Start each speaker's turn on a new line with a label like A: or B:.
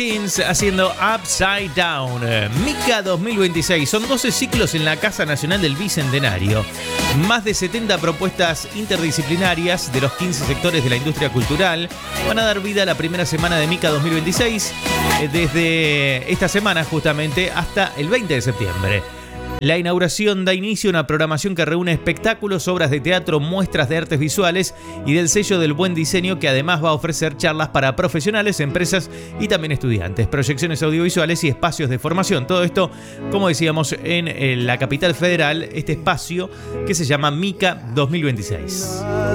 A: Teens haciendo Upside Down. Mica 2026. Son 12 ciclos en la Casa Nacional del Bicentenario. Más de 70 propuestas interdisciplinarias de los 15 sectores de la industria cultural van a dar vida a la primera semana de Mica 2026, desde esta semana justamente hasta el 20 de septiembre. La inauguración da inicio a una programación que reúne espectáculos, obras de teatro, muestras de artes visuales y del sello del buen diseño, que además va a ofrecer charlas para profesionales, empresas y también estudiantes, proyecciones audiovisuales y espacios de formación. Todo esto, como decíamos, en la capital federal, este espacio que se llama Mica 2026.